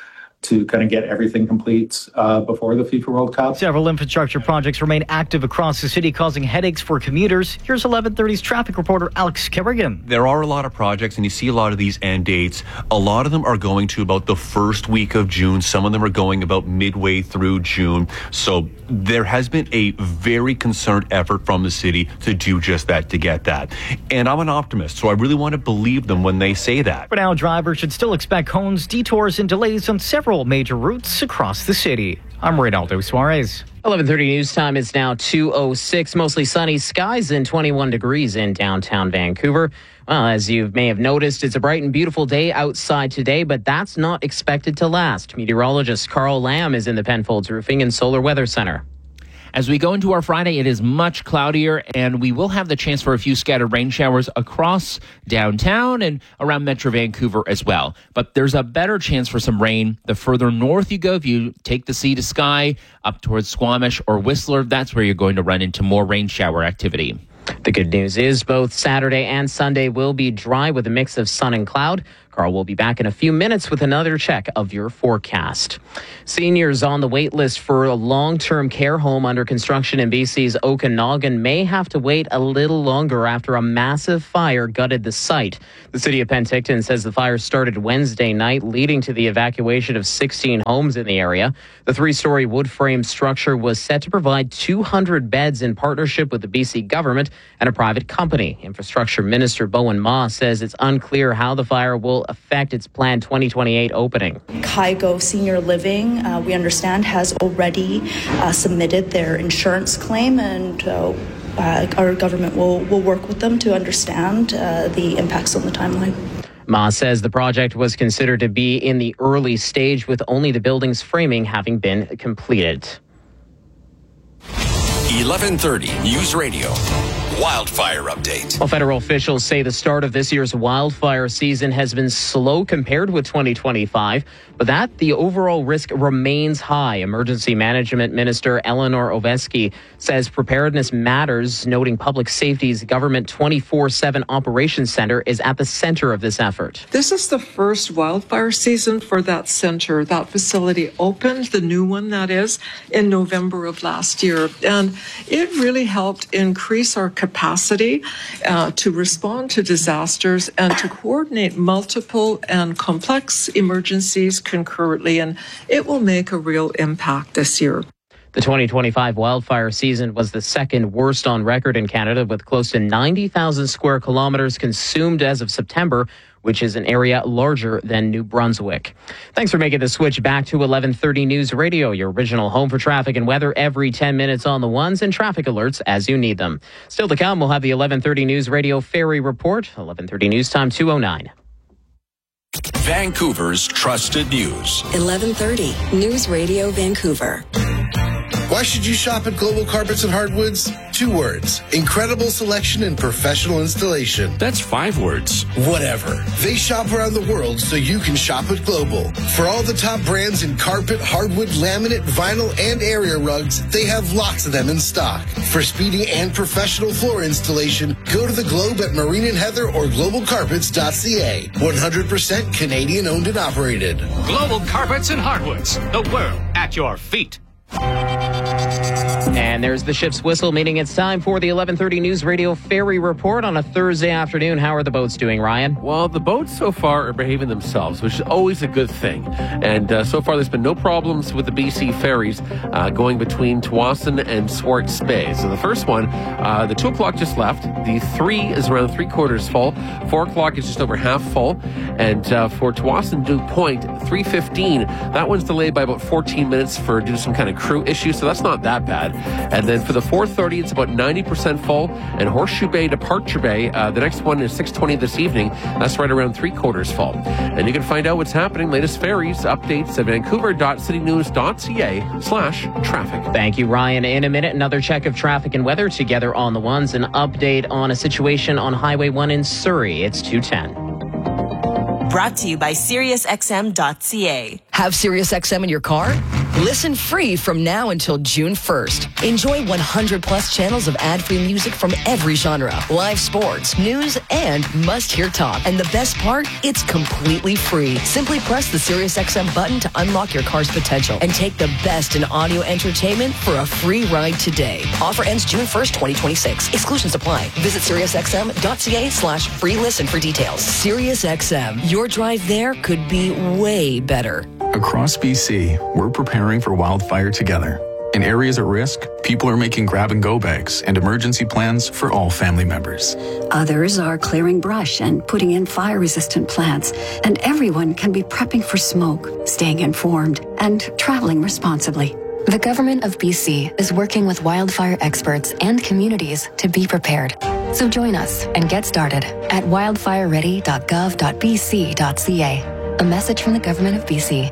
to kind of get everything complete before the FIFA World Cup. Several infrastructure projects remain active across the city, causing headaches for commuters. Here's 1130's traffic reporter Alex Kerrigan. There are a lot of projects, and you see a lot of these end dates. A lot of them are going to about the first week of June. Some of them are going about midway through June. So there has been a very concerned effort from the city to do just that, to get that. And I'm an optimist, so I really want to believe them when they say that. For now, drivers should still expect cones, detours, and delays on several major routes across the city. I'm Reynaldo Suarez. 11:30 news time is now 2:06. Mostly sunny skies and 21 degrees in downtown Vancouver. Well, as you may have noticed, it's a bright and beautiful day outside today, but that's not expected to last. Meteorologist Carl Lamb is in the Penfolds Roofing and Solar Weather Center. As we go into our Friday, it is much cloudier, and we will have the chance for a few scattered rain showers across downtown and around Metro Vancouver as well. But there's a better chance for some rain the further north you go. If you take the sea to sky up towards Squamish or Whistler, that's where you're going to run into more rain shower activity. The good news is both Saturday and Sunday will be dry with a mix of sun and cloud. Carl will be back in a few minutes with another check of your forecast. Seniors on the wait list for a long-term care home under construction in BC's Okanagan may have to wait a little longer after a massive fire gutted the site. The city of Penticton says the fire started Wednesday night, leading to the evacuation of 16 homes in the area. The three-story wood frame structure was set to provide 200 beds in partnership with the BC government and a private company. Infrastructure Minister Bowen Ma says it's unclear how the fire will affect its planned 2028 opening. Kygo Senior Living, we understand, has already submitted their insurance claim, and our government will work with them to understand the impacts on the timeline. Ma says the project was considered to be in the early stage, with only the building's framing having been completed. 1130 News Radio. Wildfire update. Well, federal officials say the start of this year's wildfire season has been slow compared with 2025, but that the overall risk remains high. Emergency Management Minister Eleanor Ovesky says preparedness matters, noting public safety's government 24/7 operations center is at the center of this effort. This is the first wildfire season for that center. That facility opened, the new one that is, in November of last year, and it really helped increase our capacity to respond to disasters and to coordinate multiple and complex emergencies concurrently, and it will make a real impact this year. The 2025 wildfire season was the second worst on record in Canada, with close to 90,000 square kilometers consumed as of September, which is an area larger than New Brunswick. Thanks for making the switch back to 1130 News Radio, your original home for traffic and weather every 10 minutes on the ones and traffic alerts as you need them. Still to come, we'll have the 1130 News Radio Ferry Report, 1130 News Time 2:09. Vancouver's trusted news. 1130 News Radio Vancouver. Why should you shop at Global Carpets and Hardwoods? 2 words. Incredible selection and professional installation. That's 5 words. Whatever. They shop around the world so you can shop at Global. For all the top brands in carpet, hardwood, laminate, vinyl, and area rugs, they have lots of them in stock. For speedy and professional floor installation, go to the Globe at Marine and Heather or globalcarpets.ca. 100% Canadian owned and operated. Global Carpets and Hardwoods. The world at your feet. And there's the ship's whistle, meaning it's time for the 1130 News Radio Ferry Report on a Thursday afternoon. How are the boats doing, Ryan? Well, the boats so far are behaving themselves, which is always a good thing. And so far, there's been no problems with the BC ferries going between Tsawwassen and Swartz Bay. So the first one, the 2 o'clock just left. The 3 is around 3/4 full. 4 o'clock is just over half full. And for Tsawwassen Dew Point, 3:15, that one's delayed by about 14 minutes for due to some kind of crew issue. So that's not that bad. And then for the 4:30, it's about 90% full. And Horseshoe Bay, Departure Bay, the next one is 6:20 this evening. That's right around 3/4 full. And you can find out what's happening, latest ferries, updates at vancouver.citynews.ca/traffic. Thank you, Ryan. In a minute, another check of traffic and weather together on the ones. An update on a situation on Highway 1 in Surrey. It's 2:10. Brought to you by SiriusXM.ca. Have SiriusXM in your car? Listen free from now until June 1st. Enjoy 100 plus channels of ad-free music from every genre, live sports, news, and must-hear talk. And the best part, it's completely free. Simply press the SiriusXM button to unlock your car's potential and take the best in audio entertainment for a free ride today. Offer ends June 1st, 2026. Exclusions apply. Visit SiriusXM.ca/free listen for details. SiriusXM, your drive there could be way better. Across BC, we're preparing for wildfire together. In areas at risk, people are making grab-and-go bags and emergency plans for all family members. Others are clearing brush and putting in fire-resistant plants. And everyone can be prepping for smoke, staying informed, and traveling responsibly. The Government of BC is working with wildfire experts and communities to be prepared. So join us and get started at wildfireready.gov.bc.ca. A message from the Government of BC.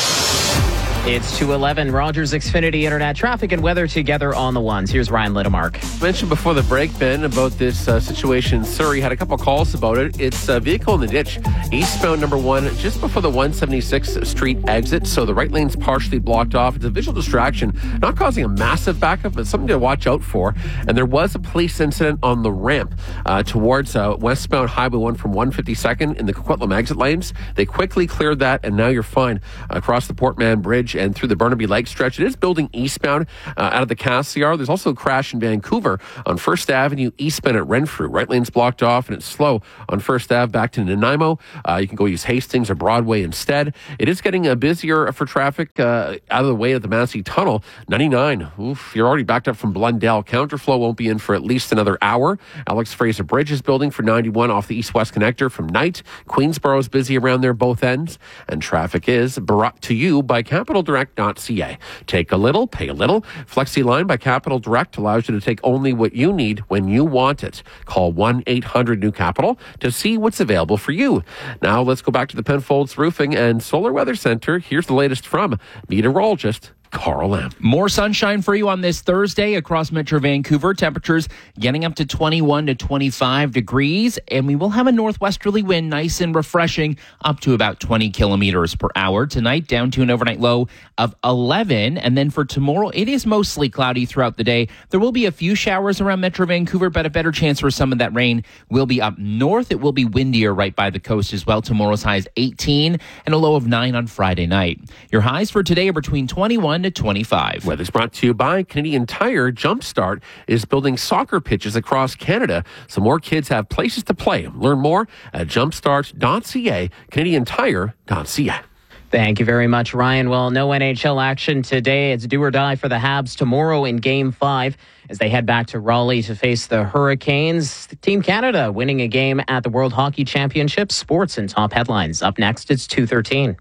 It's 2:11. Rogers Xfinity Internet traffic and weather together on the ones. Here's Ryan Littemark. Mentioned before the break, Ben, about this situation in Surrey. Had a couple calls about it. It's a vehicle in the ditch, eastbound number 1, just before the 176th Street exit. So the right lane's partially blocked off. It's a visual distraction, not causing a massive backup, but something to watch out for. And there was a police incident on the ramp towards westbound Highway 1 from 152nd in the Coquitlam exit lanes. They quickly cleared that, and now you're fine across the Portman Bridge and through the Burnaby Lake stretch. It is building eastbound out of the Cassiar. There's also a crash in Vancouver on 1st Avenue, eastbound at Renfrew. Right lane's blocked off, and it's slow on 1st Ave back to Nanaimo. You can go use Hastings or Broadway instead. It is getting busier for traffic out of the way of the Massey Tunnel. 99, oof, you're already backed up from Blundell. Counterflow won't be in for at least another hour. Alex Fraser Bridge is building for 91 off the east-west connector from Knight. Queensboro's busy around there both ends. And traffic is brought to you by CapitalDirect.ca. Take a little, pay a little. FlexiLine by Capital Direct allows you to take only what you need when you want it. Call 1-800-NEW-CAPITAL to see what's available for you. Now let's go back to the Penfolds Roofing and Solar Weather Center. Here's the latest from meteorologist Carl Lamb. More sunshine for you on this Thursday across Metro Vancouver. Temperatures getting up to 21 to 25 degrees, and we will have a northwesterly wind, nice and refreshing, up to about 20 kilometers per hour. Tonight, down to an overnight low of 11, and then for tomorrow, it is mostly cloudy throughout the day. There will be a few showers around Metro Vancouver, but a better chance for some of that rain will be up north. It will be windier right by the coast as well. Tomorrow's high is 18 and a low of 9 on Friday night. Your highs for today are between 21 to 25. Weather's brought to you by Canadian Tire. Jumpstart is building soccer pitches across Canada so more kids have places to play. Learn more at jumpstart.ca, canadiantire.ca. Thank you very much, Ryan. Well, no NHL action today. It's do or die for the Habs tomorrow in Game 5 as they head back to Raleigh to face the Hurricanes. Team Canada winning a game at the World Hockey Championship. Sports and top headlines. Up next, it's 2:13.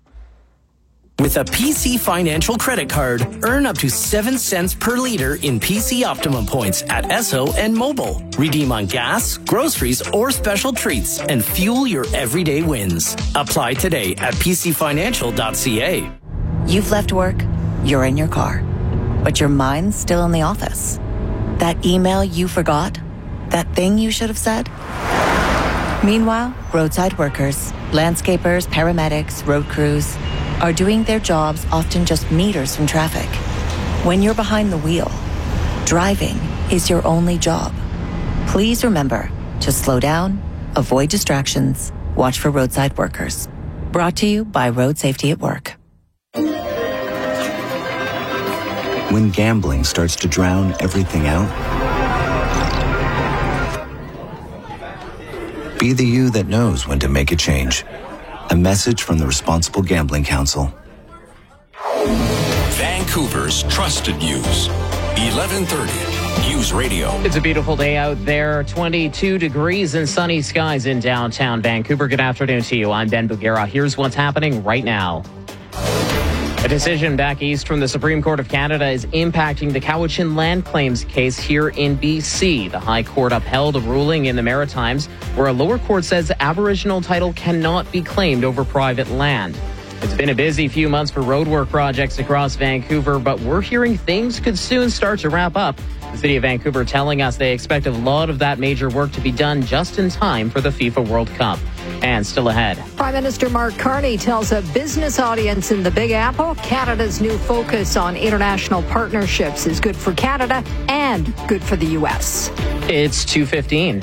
With a PC Financial credit card, earn up to 7 cents per liter in PC Optimum points at Esso and Mobile. Redeem on gas, groceries, or special treats and fuel your everyday wins. Apply today at pcfinancial.ca. You've left work, you're in your car, but your mind's still in the office. That email you forgot? That thing you should have said? Meanwhile, roadside workers, landscapers, paramedics, road crews are doing their jobs often just meters from traffic. When you're behind the wheel, driving is your only job. Please remember to slow down, avoid distractions, watch for roadside workers. Brought to you by Road Safety at Work. When gambling starts to drown everything out, be the you that knows when to make a change. A message from the Responsible Gambling Council. Vancouver's trusted news. 1130 News Radio. It's a beautiful day out there. 22 degrees and sunny skies in downtown Vancouver. Good afternoon to you. I'm Ben Bugera. Here's what's happening right now. A decision back east from the Supreme Court of Canada is impacting the Cowichan land claims case here in BC. The High Court upheld a ruling in the Maritimes where a lower court says Aboriginal title cannot be claimed over private land. It's been a busy few months for roadwork projects across Vancouver, but we're hearing things could soon start to wrap up. The City of Vancouver telling us they expect a lot of that major work to be done just in time for the FIFA World Cup. And still ahead. Prime Minister Mark Carney tells a business audience in the Big Apple Canada's new focus on international partnerships is good for Canada and good for the U.S. It's 2:15.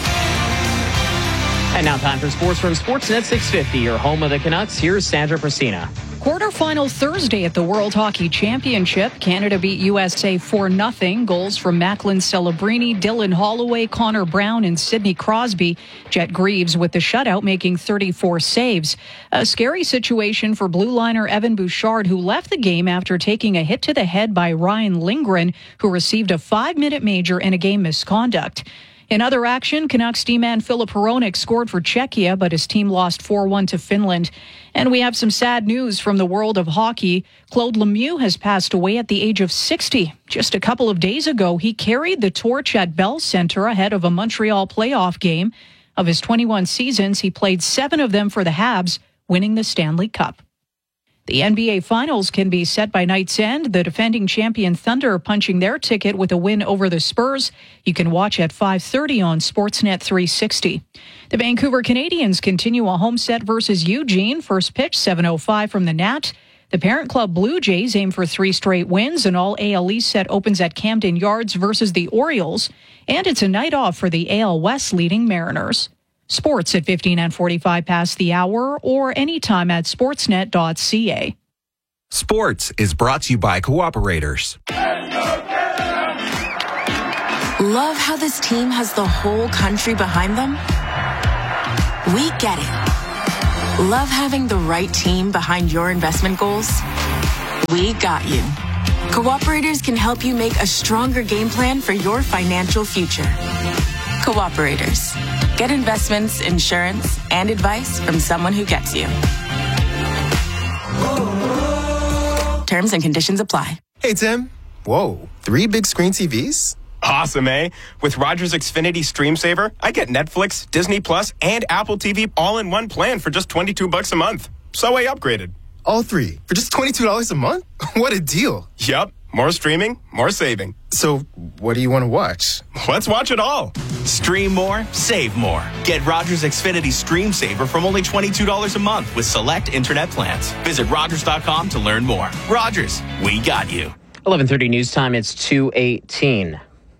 And now time for sports from Sportsnet 650, your home of the Canucks. Here's Sandra Prasina. Quarterfinal Thursday at the World Hockey Championship. Canada beat USA 4-0. Goals from Macklin Celebrini, Dylan Holloway, Connor Brown, and Sidney Crosby. Jet Greaves with the shutout, making 34 saves. A scary situation for blue liner Evan Bouchard, who left the game after taking a hit to the head by Ryan Lindgren, who received a 5-minute major and a game misconduct. In other action, Canucks D-man Filip Hronek scored for Czechia, but his team lost 4-1 to Finland. And we have some sad news from the world of hockey. Claude Lemieux has passed away at the age of 60. Just a couple of days ago, he carried the torch at Bell Center ahead of a Montreal playoff game. Of his 21 seasons, he played 7 of them for the Habs, winning the Stanley Cup. The NBA Finals can be set by night's end. The defending champion Thunder punching their ticket with a win over the Spurs. You can watch at 5:30 on Sportsnet 360. The Vancouver Canadians continue a home set versus Eugene. First pitch, 7:05 from the Nat. The parent club Blue Jays aim for 3 straight wins. An all-AL East set opens at Camden Yards versus the Orioles. And it's a night off for the AL West leading Mariners. Sports at 15 and 45 past the hour or anytime at sportsnet.ca. Sports is brought to you by Cooperators. Love how this team has the whole country behind them? We get it. Love having the right team behind your investment goals? We got you. Cooperators can help you make a stronger game plan for your financial future. Cooperators. Get investments, insurance, and advice from someone who gets you. Terms and conditions apply. Hey, Tim. Whoa, 3 big screen TVs? Awesome, eh? With Rogers Xfinity Stream Saver, I get Netflix, Disney Plus, and Apple TV all in one plan for just $22 a month. So I upgraded. All 3 for just $22 a month? What a deal. Yup. More streaming, more saving. So, what do you want to watch? Let's watch it all. Stream more, save more. Get Rogers Xfinity Stream Saver from only $22 a month with select internet plans. Visit Rogers.com to learn more. Rogers, we got you. 11:30 news time. It's 2:18.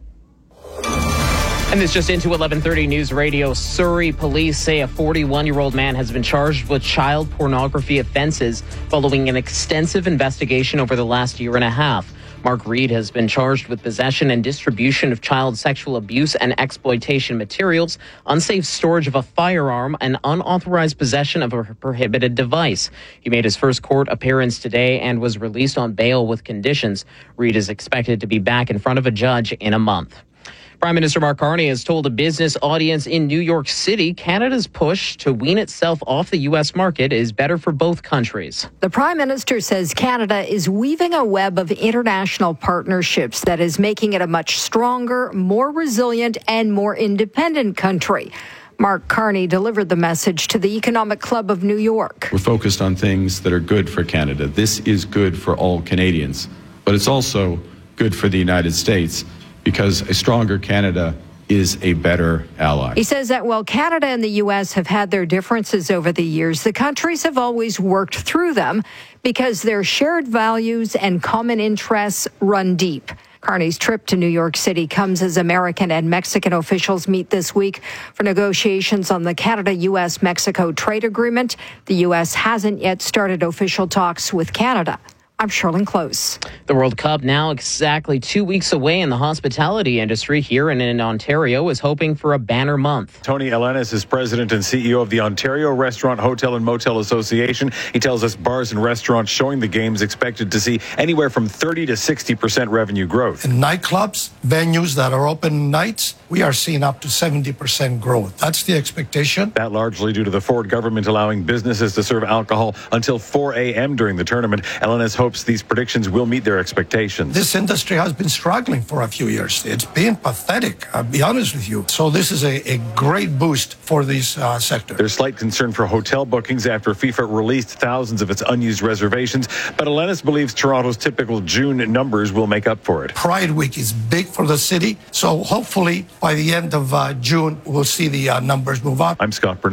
And this just into 11:30 News Radio. Surrey police say a 41-year-old man has been charged with child pornography offenses following an extensive investigation over the last year and a half. Mark Reed has been charged with possession and distribution of child sexual abuse and exploitation materials, unsafe storage of a firearm, and unauthorized possession of a prohibited device. He made his first court appearance today and was released on bail with conditions. Reed is expected to be back in front of a judge in a month. Prime Minister Mark Carney has told a business audience in New York City Canada's push to wean itself off the U.S. market is better for both countries. The Prime Minister says Canada is weaving a web of international partnerships that is making it a much stronger, more resilient, and more independent country. Mark Carney delivered the message to the Economic Club of New York. We're focused on things that are good for Canada. This is good for all Canadians, but it's also good for the United States, because a stronger Canada is a better ally. He says that while Canada and the U.S. have had their differences over the years, the countries have always worked through them because their shared values and common interests run deep. Carney's trip to New York City comes as American and Mexican officials meet this week for negotiations on the Canada-U.S.-Mexico trade agreement. The U.S. hasn't yet started official talks with Canada. I'm Sherlyn Close. The World Cup now exactly 2 weeks away, and the hospitality industry here and in Ontario is hoping for a banner month. Tony Ellenis is president and CEO of the Ontario Restaurant, Hotel and Motel Association. He tells us bars and restaurants showing the games expected to see anywhere from 30 to 60% revenue growth. In nightclubs, venues that are open nights, we are seeing up to 70% growth. That's the expectation. That largely due to the Ford government allowing businesses to serve alcohol until 4 a.m. during the tournament. Ellenis hopes these predictions will meet their expectations. This industry has been struggling for a few years. It's been pathetic, I'll be honest with you. So this is a great boost for this sector. There's slight concern for hotel bookings after FIFA released thousands of its unused reservations, but Ellenis believes Toronto's typical June numbers will make up for it. Pride Week is big for the city, so hopefully by the end of June, we'll see the numbers move up. I'm Scott Burnett.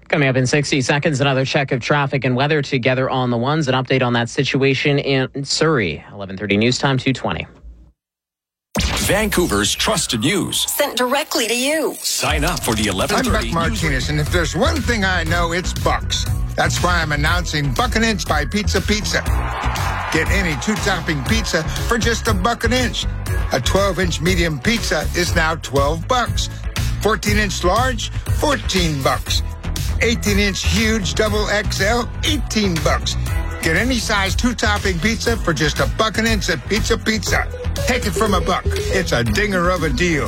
Coming up in 60 seconds, another check of traffic and weather together on the ones. An update on that situation in Surrey. 11:30 news time, 2:20. Vancouver's trusted news. Sent directly to you. Sign up for the 11:30 I'm Buck Martinez, and if there's one thing I know, it's Bucks. That's why I'm announcing Buck an Inch by Pizza Pizza. Get any two-topping pizza for just $1 an inch. A 12-inch medium pizza is now $12. 14-inch large, $14. 18-inch huge double XL, $18. Get any size two-topping pizza for just $1 an inch at Pizza Pizza. Take it from $1. It's a dinger of a deal.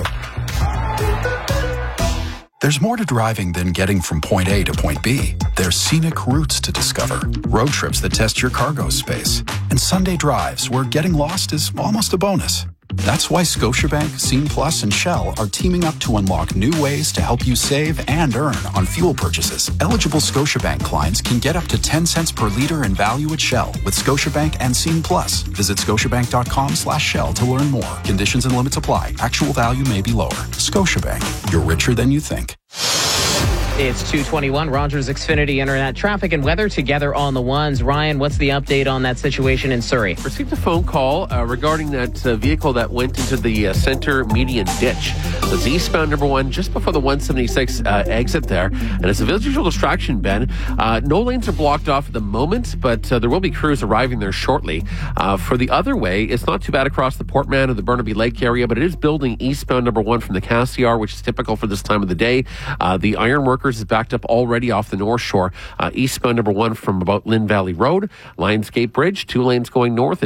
There's more to driving than getting from point A to point B. There's scenic routes to discover, road trips that test your cargo space, and Sunday drives where getting lost is almost a bonus. That's why Scotiabank, Scene Plus, and Shell are teaming up to unlock new ways to help you save and earn on fuel purchases. Eligible Scotiabank clients can get up to 10 cents per liter in value at Shell with Scotiabank and Scene Plus. Visit scotiabank.com/Shell to learn more. Conditions and limits apply. Actual value may be lower. Scotiabank, you're richer than you think. It's 2:21. Rogers Xfinity Internet traffic and weather together on the ones. Ryan, what's the update on that situation in Surrey? Received a phone call regarding that vehicle that went into the center median ditch. It's eastbound number 1 just before the 176 exit there. And it's a visual distraction, Ben. No lanes are blocked off at the moment, but there will be crews arriving there shortly. For the other way, it's not too bad across the Portman or the Burnaby Lake area, but it is building eastbound number 1 from the Cassiar, which is typical for this time of the day. The Ironworkers is backed up already off the North Shore. Eastbound number 1 from about Lynn Valley Road. Lionsgate Bridge, 2 lanes going north.